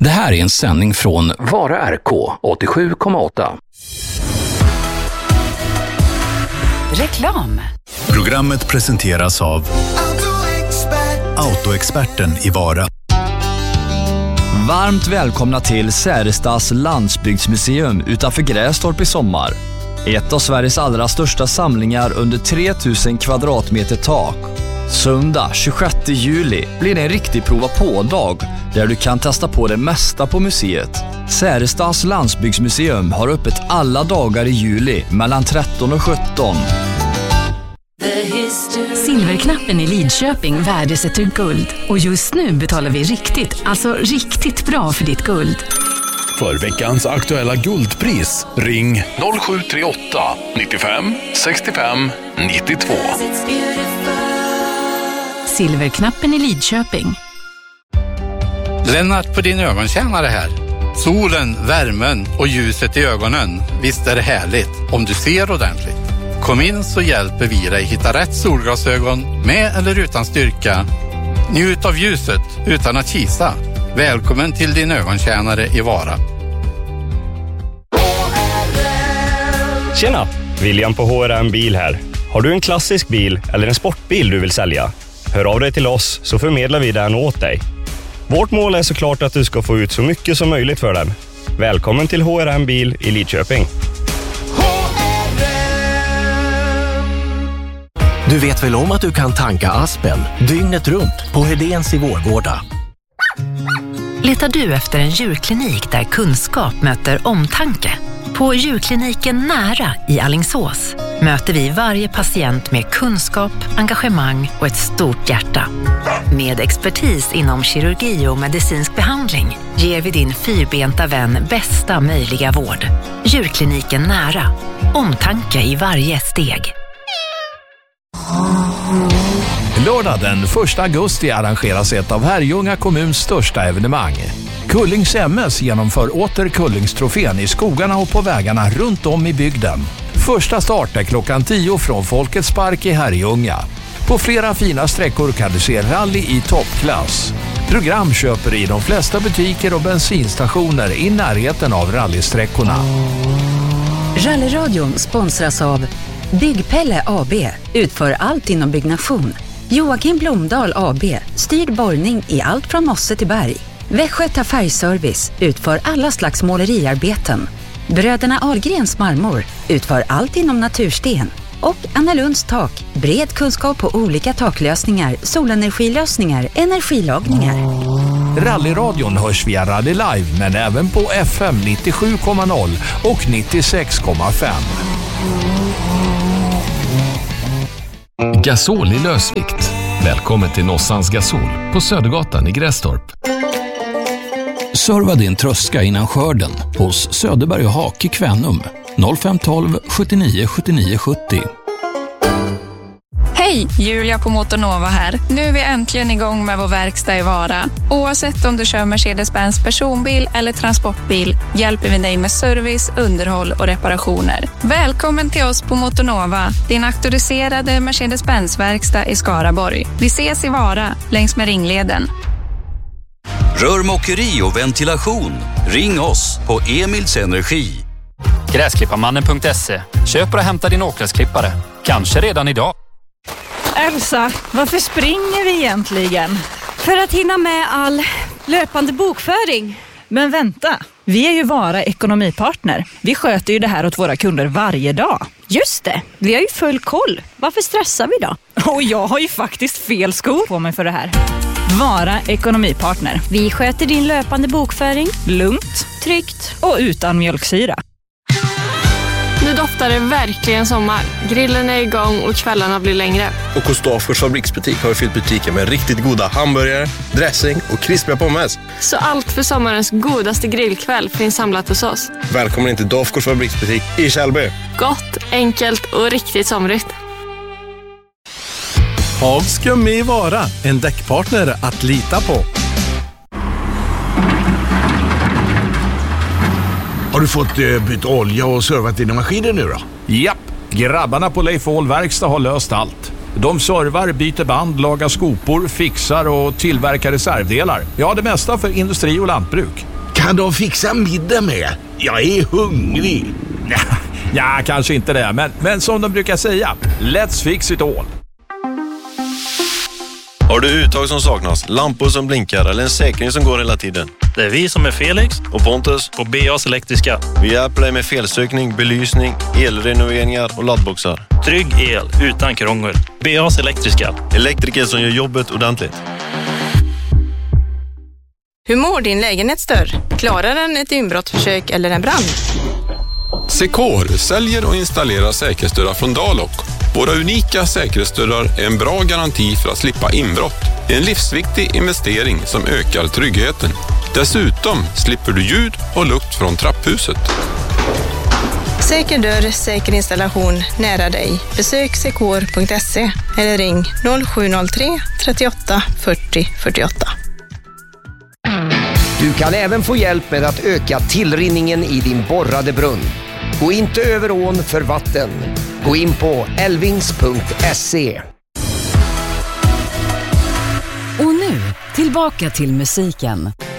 Det här är en sändning från Vara RK 87,8. Reklam. Programmet presenteras av Autoexperten i Vara. Varmt välkomna till Särestas landsbygdsmuseum utanför Grästorp i sommar. Ett av Sveriges allra största samlingar under 3000 kvadratmeter tak. Söndag 26 juli blir det en riktig prova på-dag där du kan testa på det mesta på museet. Särestas landsbygdsmuseum har öppet alla dagar i juli mellan 13 och 17. Silverknappen i Lidköping värdesätter guld. Och just nu betalar vi riktigt bra för ditt guld. För veckans aktuella guldpris, ring 0738 95 65 92. Silverknappen i Lidköping. Lennart på din ögontjänare här. Solen, värmen och ljuset i ögonen. Visst är det härligt om du ser ordentligt. Kom in så hjälper vi dig hitta rätt solglasögon med eller utan styrka. Njut av ljuset utan att kisa. Välkommen till din ögontjänare i Vara. Tjena! William på HRM Bil här. Har du en klassisk bil eller en sportbil du vill sälja? Hör av dig till oss så förmedlar vi den åt dig. Vårt mål är såklart att du ska få ut så mycket som möjligt för den. Välkommen till HRM Bil i Lidköping. Du vet väl om att du kan tanka Aspen dygnet runt på Hedéns i Vårgårda? Letar du efter en djurklinik där kunskap möter omtanke? På djurkliniken Nära i Alingsås möter vi varje patient med kunskap, engagemang och ett stort hjärta. Med expertis inom kirurgi och medicinsk behandling ger vi din fyrbenta vän bästa möjliga vård. Djurkliniken Nära. Omtanke i varje steg. Lördag den 1 augusti arrangeras ett av Herrljunga kommuns största evenemang. Kullings MS genomför åter Kullingstrofén i skogarna och på vägarna runt om i bygden. Första start är klockan 10 från Folkets park i Herrljunga. På flera fina sträckor kan du se rally i toppklass. Program köper i de flesta butiker och bensinstationer i närheten av rallysträckorna. Rallyradion sponsras av Byggpelle AB, utför allt inom byggnation. Joakim Blomdahl AB, styrd borrning i allt från mosse till berg. Västgöta Färgservice, utför alla slags måleriarbeten. Bröderna Ahlgrens marmor, utför allt inom natursten. Och Anna Lunds tak, bred kunskap på olika taklösningar, solenergilösningar, energilagningar. Rallyradion hörs via Radio Live men även på FM 97,0 och 96,5. Gasol i lösvikt. Välkommen till Nossans Gasol på Södergatan i Grästorp. Serva din tröska innan skörden hos Söderberg och Hak i Kvänum 0512 79 79 70. Hej, Julia på Motornova här. Nu är vi äntligen igång med vår verkstad i Vara. Oavsett om du kör Mercedes-Benz personbil eller transportbil hjälper vi dig med service, underhåll och reparationer. Välkommen till oss på Motornova, din auktoriserade Mercedes-Benz-verkstad i Skaraborg. Vi ses i Vara längs med Ringleden. Rörmokeri och ventilation. Ring oss på Emils Energi. Gräsklipparmannen.se. Köp och hämta din åkgräsklippare. Kanske redan idag. Elsa, varför springer vi egentligen? För att hinna med all löpande bokföring. Men vänta, vi är ju Vara ekonomipartner. Vi sköter ju det här åt våra kunder varje dag. Just det, vi har ju full koll. Varför stressar vi då? Och jag har ju faktiskt fel skor på mig för det här. Vara ekonomipartner. Vi sköter din löpande bokföring. Lugnt, tryggt och utan mjölksyra. Nu doftar det verkligen sommar. Grillen är igång och kvällarna blir längre. Och hos Dafgårds fabriksbutik har vi fyllt butiken med riktigt goda hamburgare, dressing och krispiga pommes. Så allt för sommarens godaste grillkväll finns samlat hos oss. Välkommen till Dafgårds fabriksbutik i Källby. Gott, enkelt och riktigt somrigt. Hags Gummi Vara, en däckpartner att lita på. Har du fått bytt olja och servat dina maskiner nu då? Japp, grabbarna på Leif Åhl verkstad har löst allt. De servar, byter band, lagar skopor, fixar och tillverkar reservdelar. Ja, det mesta för industri och lantbruk. Kan de fixa middag med? Jag är hungrig. Ja, kanske inte det, men som de brukar säga, let's fix it all. Har du uttag som saknas, lampor som blinkar eller en säkring som går hela tiden? Det är vi som är Felix och Pontus på BAs Elektriska. Vi hjälper dig med felsökning, belysning, elrenoveringar och laddboxar. Trygg el utan krångel. BAs Elektriska. Elektriker som gör jobbet ordentligt. Hur mår din lägenhetsdörr? Klarar den ett inbrottsförsök eller en brand? Secor säljer och installerar säkerhetsdörrar från Dalok. Våra unika säkerhetsdörrar är en bra garanti för att slippa inbrott. En livsviktig investering som ökar tryggheten. Dessutom slipper du ljud och lukt från trapphuset. Säker dörr, säker installation nära dig. Besök secor.se eller ring 0703 38 40 48. Du kan även få hjälp med att öka tillrinningen i din borrade brunn. Gå inte över ån för vatten. Gå in på elvings.se. Och nu, tillbaka till musiken.